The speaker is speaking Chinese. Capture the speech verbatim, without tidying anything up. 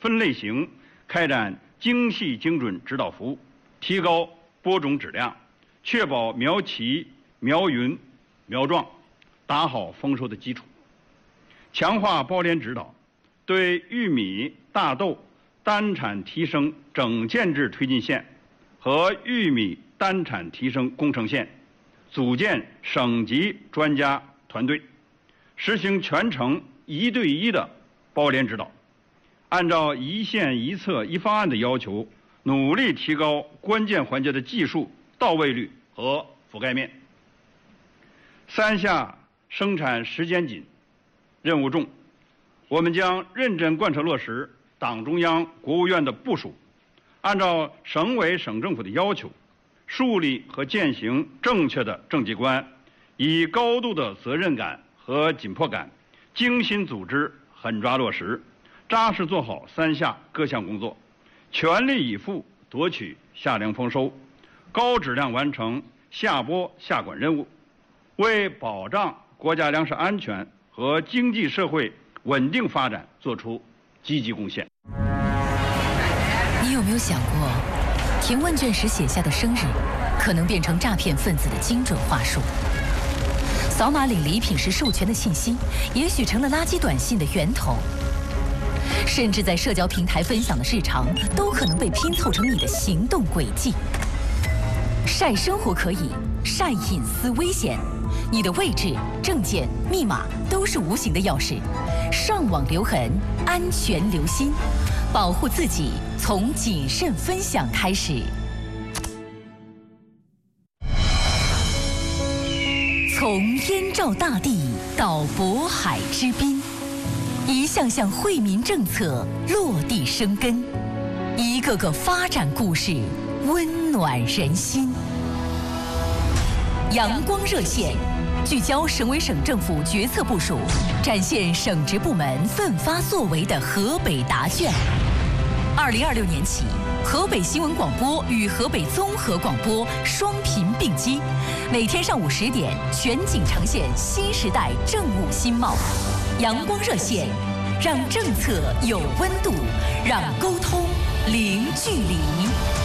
分类型开展精细精准指导服务，提高播种质量，确保苗齐、苗匀、苗壮，打好丰收的基础。强化包联指导，对玉米、大豆单产提升整建制推进线和玉米单产提升工程线，组建省级专家团队，实行全程一对一的包联指导，按照一线一策一方案的要求，努力提高关键环节的技术到位率和覆盖面。三下生产时间紧，任务重，我们将认真贯彻落实党中央、国务院的部署，按照省委省政府的要求，树立和践行正确的政绩观，以高度的责任感和紧迫感，精心组织、狠抓落实，扎实做好三下各项工作，全力以赴夺取夏粮丰收，高质量完成下播下管任务，为保障国家粮食安全和经济社会稳定发展做出积极贡献。 你有没有想过，填问卷时写下的生日，可能变成诈骗分子的精准话术？扫码领礼品时授权的信息，也许成了垃圾短信的源头。甚至在社交平台分享的日常，都可能被拼凑成你的行动轨迹。晒生活可以，晒隐私危险。你的位置、证件、密码都是无形的钥匙，上网留痕，安全留心，保护自己从谨慎分享开始。从燕赵大地到渤海之滨，一项项惠民政策落地生根，一个个发展故事温暖人心。阳光热线聚焦省委省政府决策部署，展现省直部门奋发作为的河北答卷。二零二六年起，河北新闻广播与河北综合广播双频并机，每天上午十点全景呈现新时代政务新貌。阳光热线，让政策有温度，让沟通零距离。